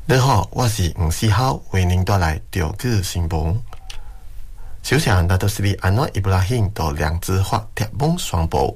你好，我是吴思浩，为您带来钓具新闻。首先，那就是安诺伊布拉辛到两支发铁梦宣布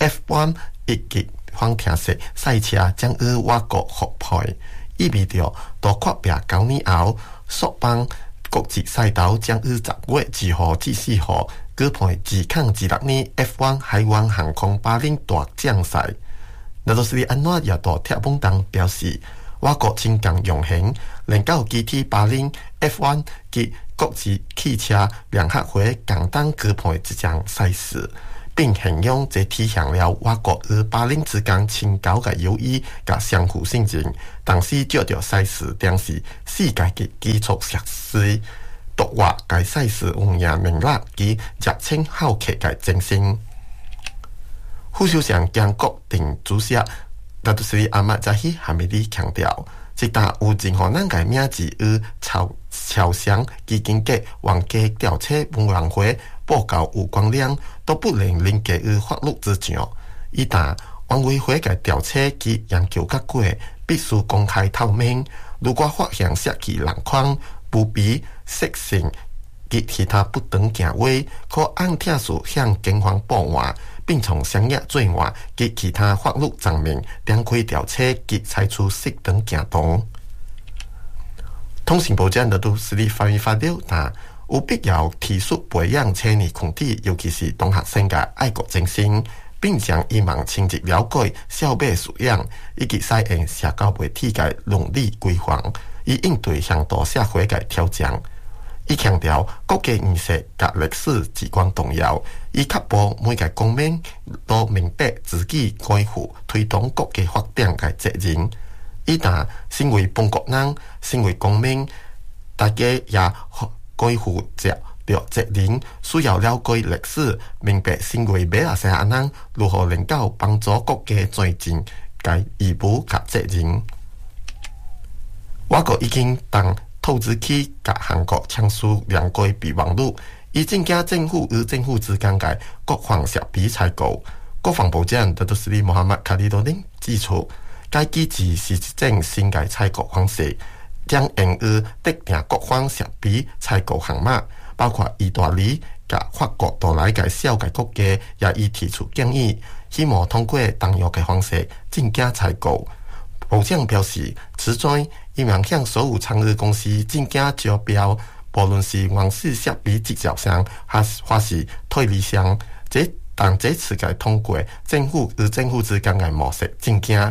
F1 一级方程式赛车将于外国复派，意味着多阔别9年后，索邦国际赛道将于10月1号至4号举办2016年 F1 海湾航空巴林大奖赛。那就是安诺也到铁梦当表示。我国真感荣幸，能够集体巴林 F1 及国际汽车联合会共同举办这项赛事，并形容这体现了我国与巴林之间深厚的友谊和相互信任。同时，借着赛事展示世界级基础设施，夺获该赛事运营名额及热情好客的精神。副首相兼国定主席。那就是阿马扎希哈梅利强调，即搭有任何咱个名字与朝向基金局、皇家吊车文化会报告有关联，都不能连接于法律之上。伊搭王委会个调查及研究结果必须公开透明。如果发现涉及人框、不比、色性及其他不当行为，可按铁数向警方报案。并从商业罪案及其他法律层面展开调查及采取适当行动。通信部长都是发表，但有必要提出培养青年群体，尤其是中学生的爱国精神，并将伊望深入了解小美素养以及适应社交媒体的伦理规范，以应对向大社会的挑战。伊强调国家意识甲历史至关重要，以确保每个公民都明白自己肩负推动国家发展的责任。伊但身为本国人，身为公民，大家也肩负着责任，需要了解历史，明白身为马来西亚人如何能够帮助国家推进该义务甲责任。我国已经当透支起甲韩国签署两国备忘录，以增加政府与政府之间的国防设备采购。国防部长达杜斯里穆罕默卡里多丁指出，该机制是一种新的采购方式，将用于特定国防设备采购项目，包括意大利甲法国带来的小个国家，也已提出建议，希望通过同样的方式增加采购。部长表示，此专希望向所有参与公司增加招标，无论是王室设备制造商，或是退理商，但这次嘅通过政府与政府之间嘅模式增加。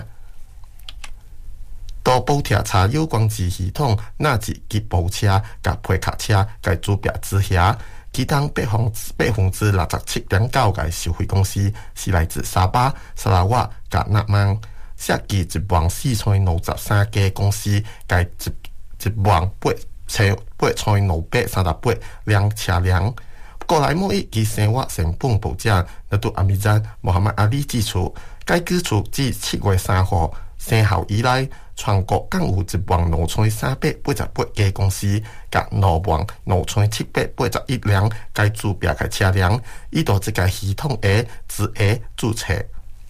多补贴柴油光机系统纳入吉普车甲皮卡车嘅组别之下，其中67.9%嘅收费公司是来自沙巴、沙拉瓦甲纳曼。涉及14063家公司，計1183838輛車輛。國內貿易及生活成本部長納杜阿米贊穆罕默阿里指出，該舉措自7月3號生效以來，全國共有16388家公司，甲62781輛該組別嘅車輛，依度這個系統的自業註冊。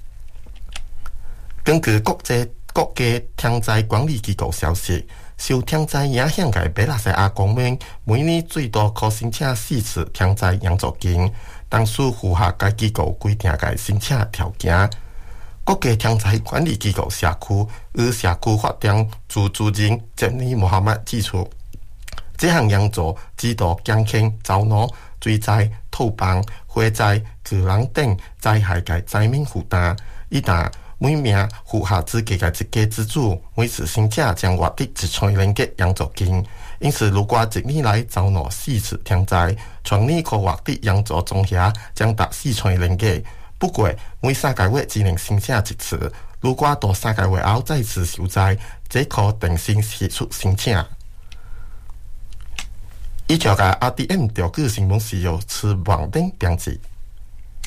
根據國家天災管理機構消息，受天災影響的馬來西亞公民每年最多可申請4次天災援助金，當屬符合該機構規定的申請條件。國家天災管理機構社區與社區發展組主任傑尼穆罕默指出，這項援助指導減輕遭難、水災、土崩、火災、巨浪等災害的災民負擔，一旦每名符合資格的一家之主，每次申請將獲得1000ringgit援助金。因此，如果一年來遭難4次天災，全年可獲得援助總額將達4000ringgit。不過，每3個月只能申請1次。如果到3個月後再次受災，則可重新提出申請。以上嘅 RDM 調據新聞是由持網登編輯。